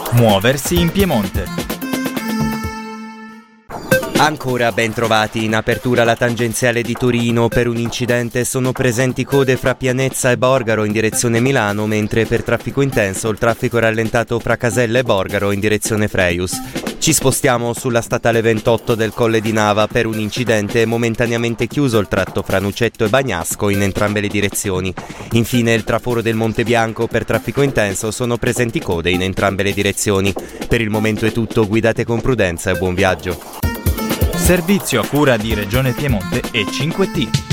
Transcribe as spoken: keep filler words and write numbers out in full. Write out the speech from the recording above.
Muoversi in Piemonte. Ancora ben trovati. In apertura la tangenziale di Torino. Per un incidente sono presenti code fra Pianezza e Borgaro in direzione Milano, mentre per traffico intenso il traffico è rallentato fra Casella e Borgaro in direzione Freius. Ci spostiamo sulla statale ventotto del Colle di Nava. Per un incidente è momentaneamente chiuso il tratto fra Nucetto e Bagnasco in entrambe le direzioni. Infine il traforo del Monte Bianco. Per traffico intenso sono presenti code in entrambe le direzioni. Per il momento è tutto, guidate con prudenza e buon viaggio. Servizio a cura di Regione Piemonte e cinque T.